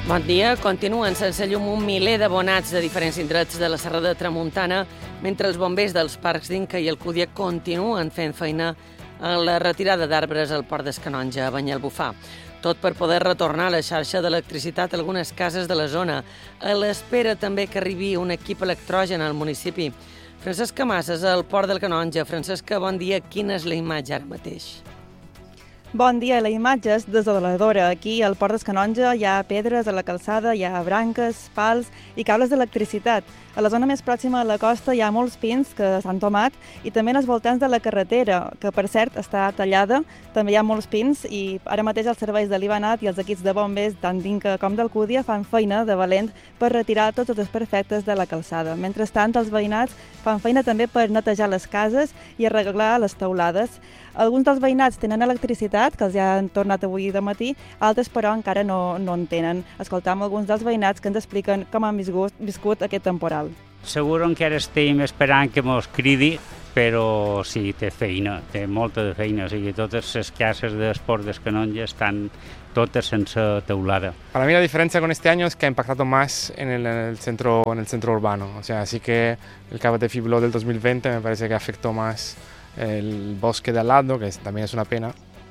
Bon dia. Continuen sense llum un miler d'abonats de diferents indrets de la Serrada de Tramuntana, mentre els bombers dels parcs d'Inca i Alcúdia continuen fent feina en la retirada d'arbres al Port d'Escanonja, a Banyalbufar. Tot per poder retornar la xarxa d'electricitat a algunes cases de la zona, a l'espera també que arribi un equip electrogen al municipi. Francesca Massas, al Port del Canonja. Francesca, bon dia. Quina és la imatge ara mateix? Bon dia, la imatge és desoladora. Aquí al Port d'Escanonja hi ha pedres a la calçada, hi ha branques, pals i cables d'electricitat. A la zona més pròxima a la costa hi ha molts pins que s'han tomat i també als voltants de la carretera, que per cert està tallada. També hi ha molts pins i ara mateix els serveis de l'Ibanat i els equips de bombers tant d'Inca com d'Alcúdia fan feina de valent per retirar tots els desperfectes de la calçada. Mentrestant, els veïnats fan feina també per netejar les cases i arreglar les teulades. Alguns dels veïnats tenen electricitat, que els ja han tornat avui de matí, altres però encara no en tenen. Escoltam alguns dels veïnats que ens expliquen com han viscut aquest temporal. Segur encara estem esperant que mos cridi, però sí, té feina, té molta de feina. O sigui, totes les cases d'esport d'Escanonja estan totes sense teulada. Para mí la diferencia con este año es que ha impactado más en el centro urbano. O sea, sí que el cabo de fibró del 2020 me parece que afectó más el bosque de al lado, que també és una pena.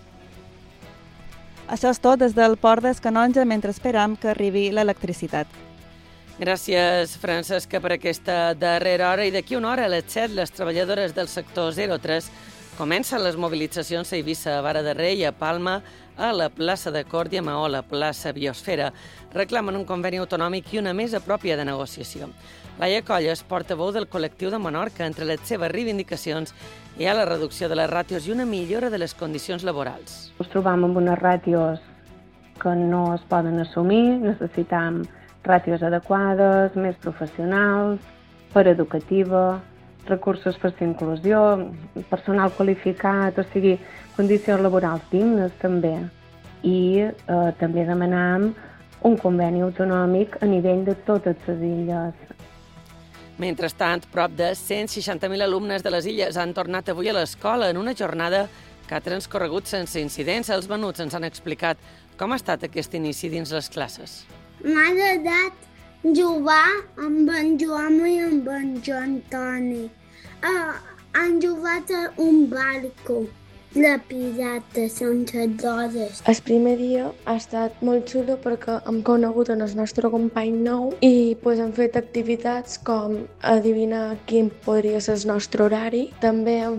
Això és tot des del Port d'Escanonja mentre esperam que arribi l'electricitat. Gràcies, Francesca, per aquesta darrera hora. I d'aquí una hora, a les 7, les treballadores del sector 03 comencen les mobilitzacions a Eivissa, a Vara de Rei, a Palma, a la plaça de Cort i a Maó, a la plaça Biosfera. Reclamen un conveni autonòmic i una mesa pròpia de negociació. Laia Colles, portaveu del col·lectiu de Menorca, entre les seves reivindicacions hi ha la reducció de les ràtios i una millora de les condicions laborals. Ens trobam amb unes ràtios que no es poden assumir, necessitam ràtios adequades, més professionals, per educativa, recursos per la inclusió, personal qualificat, o sigui, condicions laborals dignes també. I també demanam un conveni autonòmic a nivell de totes les illes. Mentrestant, prop de 160.000 alumnes de les illes han tornat avui a l'escola en una jornada que ha transcorregut sense incidents. Els venuts ens han explicat com ha estat aquest inici dins les classes. M'ha agradat jugar amb en Joan i amb en Joan Toni. Han jugat a un barco de pirates sense rodes. El primer dia ha estat molt xulo perquè hem conegut el nostre company nou i hem fet activitats com adivinar quin podria ser el nostre horari. També hem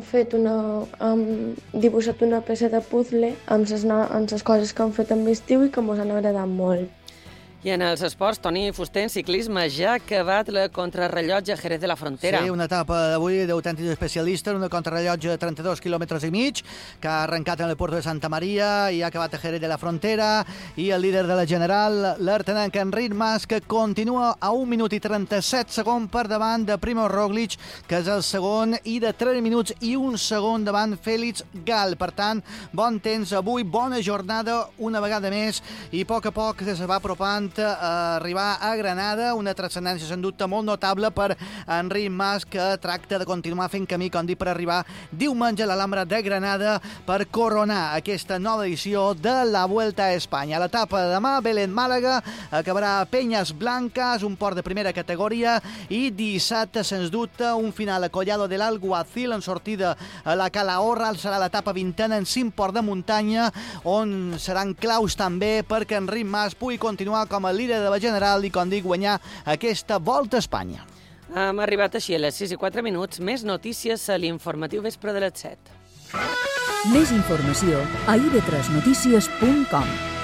dibuixat una peça de puzzle amb les coses que hem fet en l'estiu i que ens han agradat molt. I en els esports, Toni Fuster, en ciclisme, ja ha acabat la contrarrellotge a Jerez de la Frontera. Sí, una etapa d'avui d'autèntics especialistes, una contrarrellotge de 32 quilòmetres i mig, que ha arrencat en el Puerto de Santa Maria i ha acabat a Jerez de la Frontera, i el líder de la general, l'artenenc Enric Mas, que continua a 1 minut i 37 segons per davant de Primož Roglič, que és el segon, i de 3 minuts i 1 segon davant Félix Gal. Per tant, bon temps avui, bona jornada una vegada més, i a poc que se va apropant a arribar a Granada, una transcendència sens dubte molt notable per Enric Mas, que tracta de continuar fent camí, com dic, per arribar diumenge a l'Alhambra de Granada per coronar aquesta nova edició de la Vuelta a Espanya. L'etapa de demà, Belén-Màlaga, acabarà a Penyes Blancas, un port de primera categoria, i dissabte, sens dubte, un final a Collado del Alguacil, en sortida a la Calahorra. Serà l'etapa 20a en 5 ports de muntanya, on seran claus també perquè Enric Mas pugui continuar com a líder de la general i, com dic, guanyar aquesta Volta a Espanya. Hem arribat així a les 6:04. Més notícies a l'informatiu vespre de les 7. Més informació a ib3notícies.com.